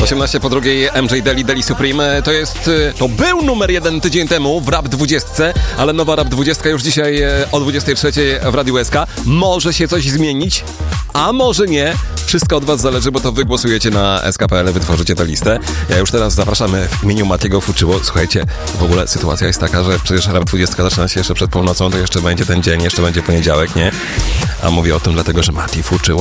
18 po drugiej MJ Deli Supreme. To był numer 1 tydzień temu w Rap 20, ale nowa Rap 20 już dzisiaj o 23 w Radiu SK. Może się coś zmienić, a może nie. Wszystko od was zależy, bo to wy głosujecie na SK.pl, wytworzycie tę listę. Ja już teraz zapraszamy w imieniu Matiego Fuczyło. Słuchajcie, w ogóle sytuacja jest taka, że przecież Rap 20 zaczyna się jeszcze przed północą, to jeszcze będzie ten dzień, jeszcze będzie poniedziałek, nie? A mówię o tym dlatego, że Mati Fuczyło